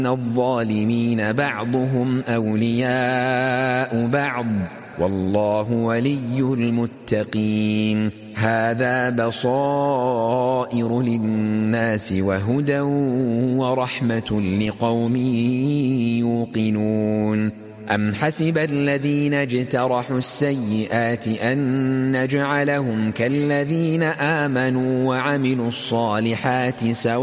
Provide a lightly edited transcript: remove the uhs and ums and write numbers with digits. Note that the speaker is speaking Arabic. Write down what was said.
الظالمين بعضهم أولياء بعض والله ولي المتقين. هذا بصائر للناس وهدى ورحمة لقوم يوقنون. أم حسب الذين اجترحوا السيئات أن نجعلهم كالذين آمنوا وعملوا الصالحات سواء